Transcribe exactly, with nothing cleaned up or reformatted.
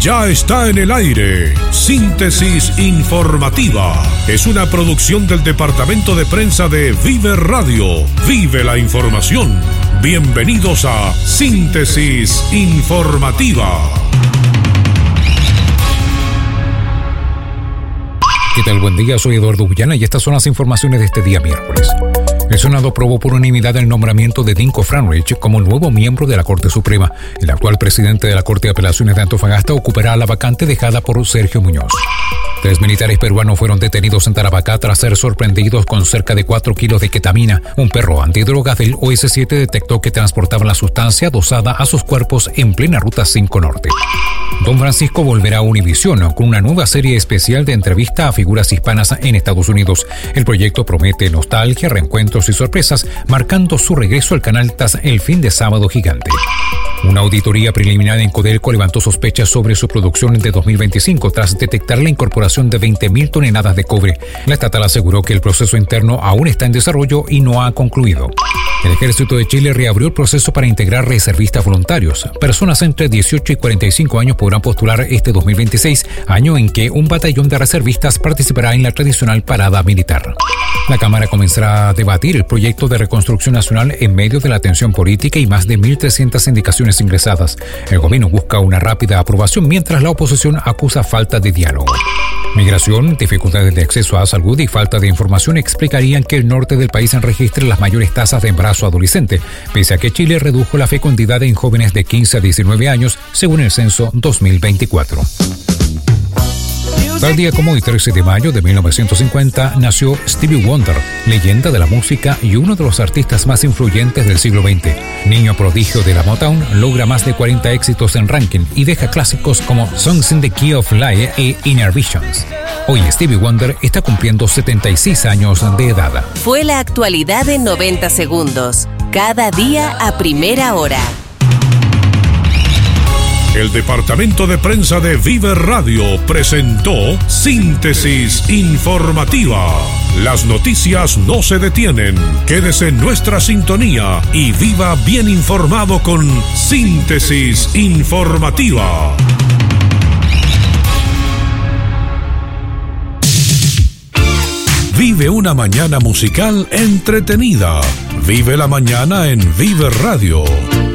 Ya está en el aire. Síntesis informativa. Es una producción del Departamento de Prensa de Vive Radio. Vive la información. Bienvenidos a Síntesis informativa. ¿Qué tal? Buen día, soy Eduardo Villana y estas son las informaciones de este día miércoles. El Senado aprobó por unanimidad el nombramiento de Dinko Franrich como nuevo miembro de la Corte Suprema. El actual presidente de la Corte de Apelaciones de Antofagasta ocupará la vacante dejada por Sergio Muñoz. Tres militares peruanos fueron detenidos en Tarapacá tras ser sorprendidos con cerca de cuatro kilos de ketamina. Un perro antidrogas del O S siete detectó que transportaban la sustancia dosada a sus cuerpos en plena Ruta cinco Norte. Don Francisco volverá a Univisión con una nueva serie especial de entrevista a figuras hispanas en Estados Unidos. El proyecto promete nostalgia, reencuentros y sorpresas, marcando su regreso al canal tras el fin de Sábado Gigante. Una auditoría preliminar en Codelco levantó sospechas sobre su producción de dos mil veinticinco tras detectar la incorporación de veinte mil toneladas de cobre. La estatal aseguró que el proceso interno aún está en desarrollo y no ha concluido. El Ejército de Chile reabrió el proceso para integrar reservistas voluntarios. Personas entre dieciocho y cuarenta y cinco años podrán postular este dos mil veintiséis, año en que un batallón de reservistas participará en la tradicional parada militar. La Cámara comenzará a debatir el proyecto de reconstrucción nacional en medio de la tensión política y más de mil trescientas indicaciones ingresadas. El gobierno busca una rápida aprobación mientras la oposición acusa falta de diálogo. Migración, dificultades de acceso a salud y falta de información explicarían que el norte del país registre las mayores tasas de embarazo adolescente, pese a que Chile redujo la fecundidad en jóvenes de quince a diecinueve años, según el censo dos mil veinticuatro. Tal día como hoy, trece de mayo de mil novecientos cincuenta, nació Stevie Wonder, leyenda de la música y uno de los artistas más influyentes del siglo veinte. Niño prodigio de la Motown, logra más de cuarenta éxitos en ranking y deja clásicos como Songs in the Key of Life e Inner Visions. Hoy Stevie Wonder está cumpliendo setenta y seis años de edad. Fue la actualidad en noventa segundos, cada día a primera hora. El Departamento de Prensa de Vive Radio presentó Síntesis Informativa. Las noticias no se detienen. Quédese en nuestra sintonía y viva bien informado con Síntesis Informativa. Vive una mañana musical entretenida. Vive la mañana en Vive Radio.